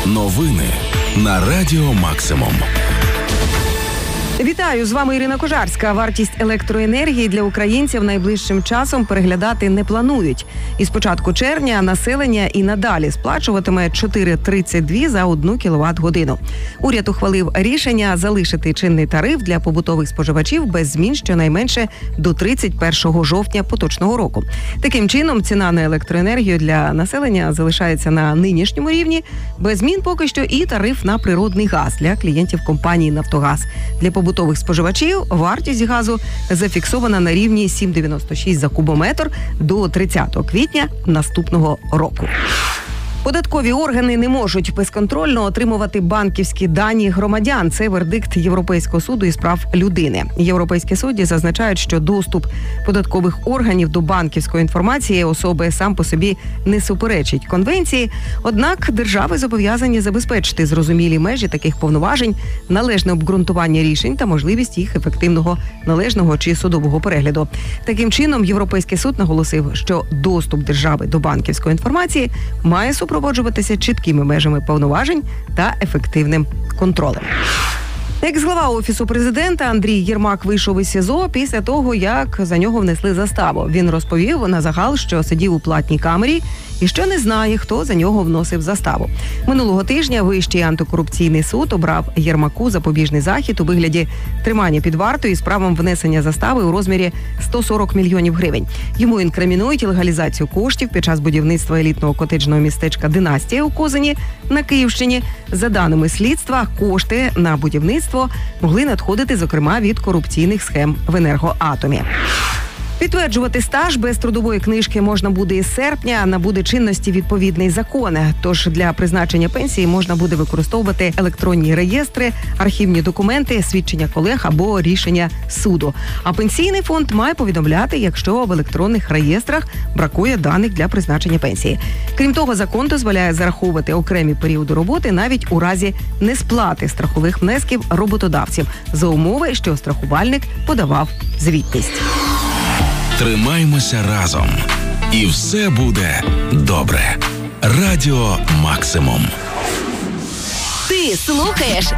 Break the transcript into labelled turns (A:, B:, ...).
A: Новини на Радіо Максимум.
B: Вітаю, з вами Ірина Кожарська. Вартість електроенергії для українців найближчим часом переглядати не планують. Із початку червня населення і надалі сплачуватиме 4,32 за 1 кВт-годину. Уряд ухвалив рішення залишити чинний тариф для побутових споживачів без змін щонайменше до 31 жовтня поточного року. Таким чином, ціна на електроенергію для населення залишається на нинішньому рівні, без змін поки що і тариф на природний газ для клієнтів компанії «Нафтогаз». Для побутових споживачів вартість газу зафіксована на рівні 7,96 за кубометр до 30 квітня наступного року. Податкові органи не можуть безконтрольно отримувати банківські дані громадян. Це вердикт Європейського суду із прав людини. Європейські судді зазначають, що доступ податкових органів до банківської інформації особи сам по собі не суперечить конвенції. Однак держави зобов'язані забезпечити зрозумілі межі таких повноважень, належне обґрунтування рішень та можливість їх ефективного, належного чи судового перегляду. Таким чином, Європейський суд наголосив, що доступ держави до банківської інформації має супроводжуватися чіткими межами повноважень та ефективним контролем. Екс-глава Офісу президента Андрій Єрмак вийшов із СІЗО після того, як за нього внесли заставу. Він розповів на загал, що сидів у платній камері і що не знає, хто за нього вносив заставу. Минулого тижня Вищий антикорупційний суд обрав Єрмаку запобіжний захід у вигляді тримання під вартою із правом внесення застави у розмірі 140 мільйонів гривень. Йому інкримінують легалізацію коштів під час будівництва елітного котеджного містечка «Династія» у Козині на Київщині. За даними слідства, кошти на будівництво могли надходити, зокрема, від корупційних схем в «Енергоатомі». Підтверджувати стаж без трудової книжки можна буде із серпня, набуде чинності відповідний закон. Тож для призначення пенсії можна буде використовувати електронні реєстри, архівні документи, свідчення колег або рішення суду. А пенсійний фонд має повідомляти, якщо в електронних реєстрах бракує даних для призначення пенсії. Крім того, закон дозволяє зараховувати окремі періоди роботи навіть у разі несплати страхових внесків роботодавців за умови, що страхувальник подавав звітність.
A: Тримаймося разом. І все буде добре. Радіо Максимум.
C: Ти слухаєш